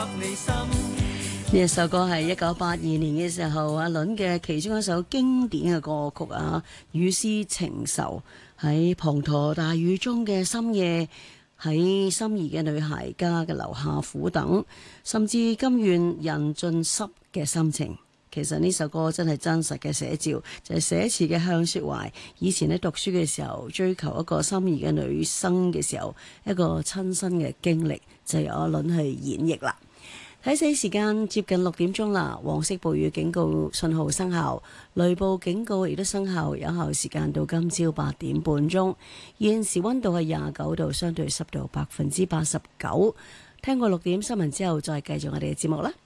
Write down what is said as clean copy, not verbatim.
呢一首歌係1982年嘅時候阿倫嘅其中一首經典嘅歌曲啊，雨絲情愁。喺滂沱大雨中嘅深夜，喺心儀嘅女孩家嘅樓下苦等，甚至甘願人盡濕嘅心情。其實呢首歌真係真實嘅寫照，就係寫詞嘅向雪懷以前喺讀書嘅時候追求一個心儀嘅女生嘅時候，一個親身嘅經歷，就由阿倫去演繹啦。睇死時間接近6點鐘啦，黃色暴雨警告信號生效，雷暴警告亦都生效，有效時間到今朝8點半鐘。現時溫度係29度，相對濕度89%。聽過6點新聞之後，再繼續我哋嘅節目啦。